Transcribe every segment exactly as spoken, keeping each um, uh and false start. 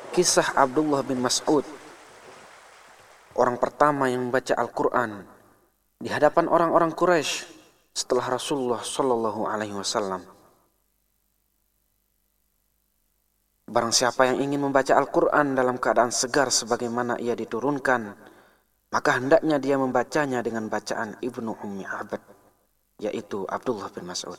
Kisah Abdullah bin Mas'ud, orang pertama yang membaca Al-Quran di hadapan orang-orang Quraisy setelah Rasulullah Shallallahu Alaihi Wasallam. Barang siapa yang ingin membaca Al-Quran dalam keadaan segar sebagaimana ia diturunkan, maka hendaknya dia membacanya dengan bacaan Ibnu Ummi Abd, yaitu Abdullah bin Mas'ud.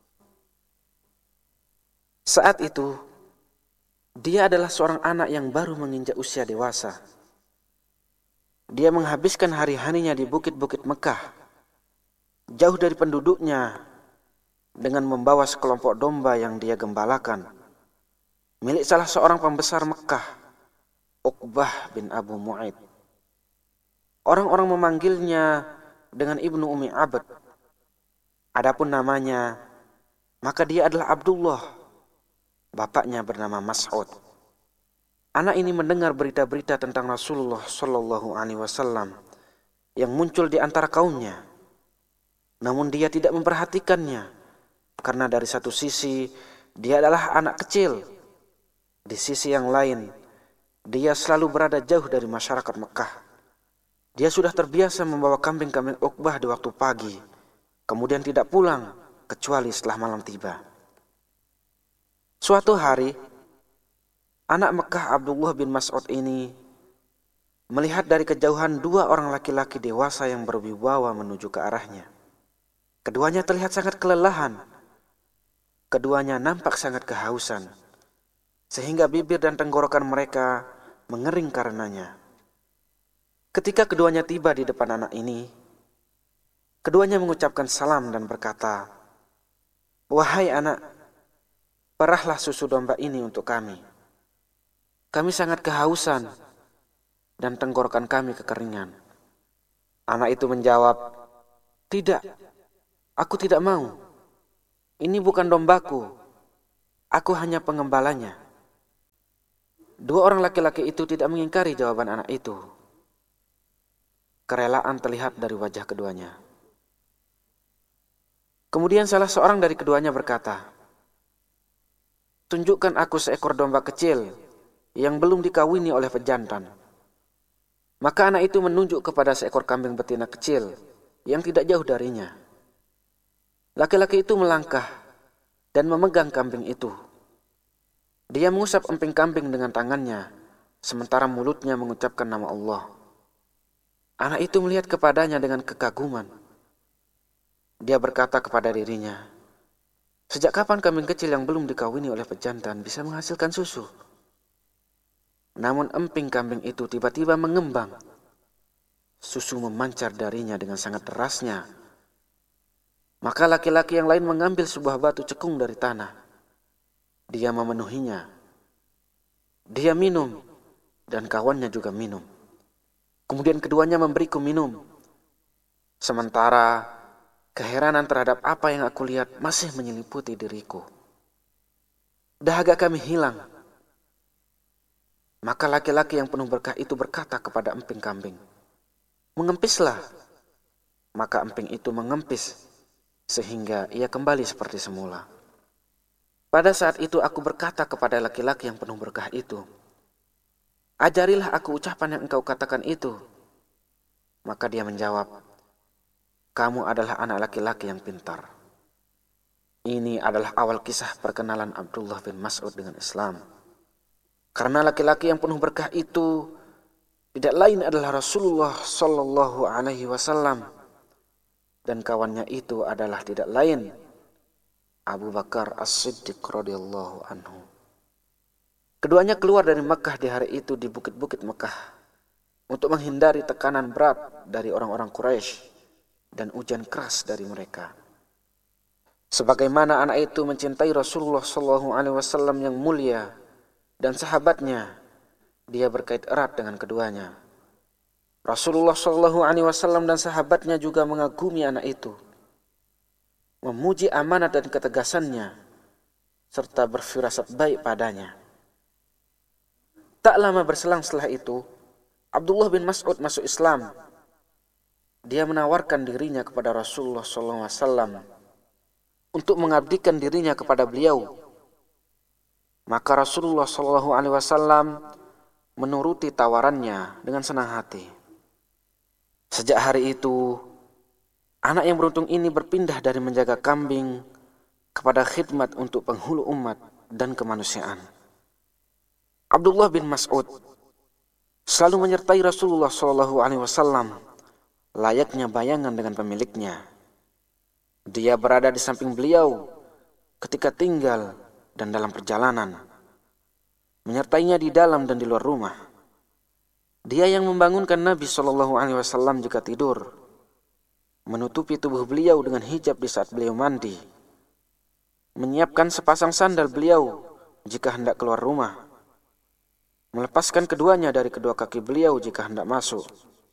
Saat itu, dia adalah seorang anak yang baru menginjak usia dewasa. Dia menghabiskan hari-harinya di bukit-bukit Mekah, jauh dari penduduknya, dengan membawa sekelompok domba yang dia gembalakan, milik salah seorang pembesar Mekah, Uqbah bin Abu Mu'aid. Orang-orang memanggilnya dengan Ibnu Ummi Abd. Adapun namanya, maka dia adalah Abdullah. Bapaknya bernama Mas'ud. Anak ini mendengar berita-berita tentang Rasulullah Shallallahu Alaihi Wasallam yang muncul di antara kaumnya. Namun dia tidak memperhatikannya, karena dari satu sisi dia adalah anak kecil. Di sisi yang lain, dia selalu berada jauh dari masyarakat Mekah. Dia sudah terbiasa membawa kambing-kambing Uqbah di waktu pagi, kemudian tidak pulang kecuali setelah malam tiba. Suatu hari, anak Mekah Abdullah bin Mas'ud ini melihat dari kejauhan dua orang laki-laki dewasa yang berwibawa menuju ke arahnya. Keduanya terlihat sangat kelelahan. Keduanya nampak sangat kehausan, sehingga bibir dan tenggorokan mereka mengering karenanya. Ketika keduanya tiba di depan anak ini, keduanya mengucapkan salam dan berkata, "Wahai anak, perahlah susu domba ini untuk kami. Kami sangat kehausan dan tenggorokan kami kekeringan." Anak itu menjawab, "Tidak, aku tidak mau. Ini bukan dombaku. Aku hanya pengembalanya." Dua orang laki-laki itu tidak mengingkari jawaban anak itu. Kerelaan terlihat dari wajah keduanya. Kemudian salah seorang dari keduanya berkata, "Tunjukkan aku seekor domba kecil yang belum dikawini oleh pejantan." Maka anak itu menunjuk kepada seekor kambing betina kecil yang tidak jauh darinya. Laki-laki itu melangkah dan memegang kambing itu. Dia mengusap emping kambing dengan tangannya, sementara mulutnya mengucapkan nama Allah. Anak itu melihat kepadanya dengan kekaguman. Dia berkata kepada dirinya, "Sejak kapan kambing kecil yang belum dikawini oleh pejantan bisa menghasilkan susu?" Namun emping kambing itu tiba-tiba mengembang. Susu memancar darinya dengan sangat derasnya. Maka laki-laki yang lain mengambil sebuah batu cekung dari tanah. Dia memenuhinya. Dia minum, dan kawannya juga minum. Kemudian keduanya memberiku minum. Sementara keheranan terhadap apa yang aku lihat masih menyeliputi diriku. Dahaga kami hilang. Maka laki-laki yang penuh berkah itu berkata kepada emping kambing, "Mengempislah." Maka emping itu mengempis, sehingga ia kembali seperti semula. Pada saat itu aku berkata kepada laki-laki yang penuh berkah itu, "Ajarilah aku ucapan yang engkau katakan itu." Maka dia menjawab, "Kamu adalah anak laki-laki yang pintar." Ini adalah awal kisah perkenalan Abdullah bin Mas'ud dengan Islam. Karena laki-laki yang penuh berkah itu tidak lain adalah Rasulullah Shallallahu Alaihi Wasallam, dan kawannya itu adalah tidak lain Abu Bakar As-Siddiq radhiyallahu anhu. Keduanya keluar dari Mekah di hari itu di bukit-bukit Mekah untuk menghindari tekanan berat dari orang-orang Quraisy dan ujian keras dari mereka. Sebagaimana anak itu mencintai Rasulullah Shallallahu Alaihi Wasallam yang mulia dan sahabatnya, dia berkait erat dengan keduanya. Rasulullah Shallallahu Alaihi Wasallam dan sahabatnya juga mengagumi anak itu, memuji amanat dan ketegasannya, serta berfirasat baik padanya. Tak lama berselang setelah itu, Abdullah bin Mas'ud masuk Islam. Dia menawarkan dirinya kepada Rasulullah Shallallahu Alaihi Wasallam untuk mengabdikan dirinya kepada beliau. Maka Rasulullah Shallallahu Alaihi Wasallam menuruti tawarannya dengan senang hati. Sejak hari itu, anak yang beruntung ini berpindah dari menjaga kambing kepada khidmat untuk penghulu umat dan kemanusiaan. Abdullah bin Mas'ud selalu menyertai Rasulullah shallallahu alaihi wasallam layaknya bayangan dengan pemiliknya. Dia berada di samping beliau ketika tinggal dan dalam perjalanan, menyertainya di dalam dan di luar rumah. Dia yang membangunkan Nabi shallallahu alaihi wasallam jika tidur, menutupi tubuh beliau dengan hijab di saat beliau mandi, menyiapkan sepasang sandal beliau jika hendak keluar rumah, melepaskan keduanya dari kedua kaki beliau jika hendak masuk,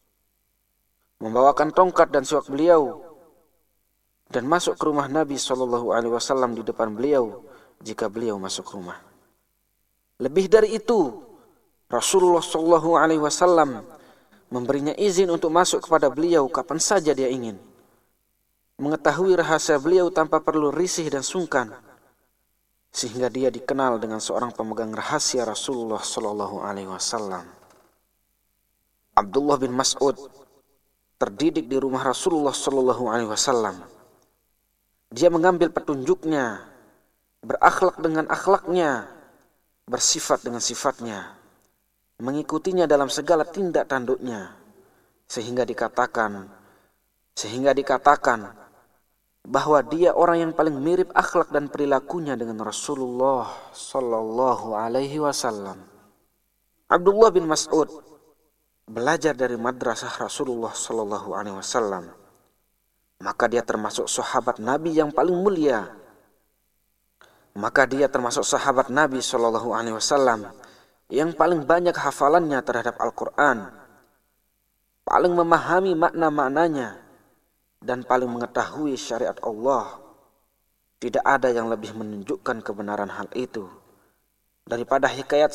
membawakan tongkat dan siwak beliau, dan masuk ke rumah Nabi shallallahu alaihi wasallam di depan beliau jika beliau masuk rumah. Lebih dari itu, Rasulullah shallallahu alaihi wasallam memberinya izin untuk masuk kepada beliau kapan saja dia ingin, mengetahui rahasia beliau tanpa perlu risih dan sungkan, sehingga dia dikenal dengan seorang pemegang rahasia Rasulullah shallallahu alaihi wasallam. Abdullah bin Mas'ud terdidik di rumah Rasulullah shallallahu alaihi wasallam. Dia mengambil petunjuknya, berakhlak dengan akhlaknya, bersifat dengan sifatnya, mengikutinya dalam segala tindak tanduknya, sehingga dikatakan sehingga dikatakan bahwa dia orang yang paling mirip akhlak dan perilakunya dengan Rasulullah sallallahu alaihi wasallam. Abdullah bin Mas'ud belajar dari madrasah Rasulullah sallallahu alaihi wasallam, maka dia termasuk sahabat Nabi yang paling mulia. Maka dia termasuk sahabat Nabi sallallahu alaihi wasallam yang paling banyak hafalannya terhadap Al-Quran, paling memahami makna-maknanya, dan paling mengetahui syariat Allah. Tidak ada yang lebih menunjukkan kebenaran hal itu daripada hikayat